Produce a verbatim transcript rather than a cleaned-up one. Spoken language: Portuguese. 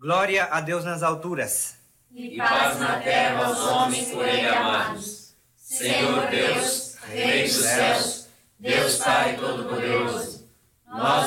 Glória a Deus nas alturas. E paz na terra aos homens por ele amados. Senhor Deus, Rei dos céus, Deus Pai Todo-Poderoso, nós